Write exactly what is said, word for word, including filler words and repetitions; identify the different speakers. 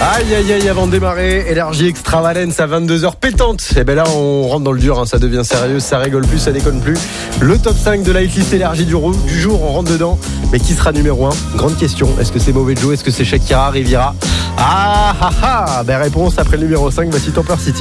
Speaker 1: Aïe aïe aïe, avant de démarrer, énergie extravalence à vingt-deux heures pétante. Et ben là on rentre dans le dur, hein, ça devient sérieux, ça rigole plus, ça déconne plus. Le top cinq de la hitlist énergie du, rou- du jour, on rentre dedans. Mais qui sera numéro un? Grande question. Est-ce que c'est Mauvais Joe? Est-ce que c'est Shakira, Riviera? Ah ah ah. Ben réponse après le numéro cinq, voici Temper City.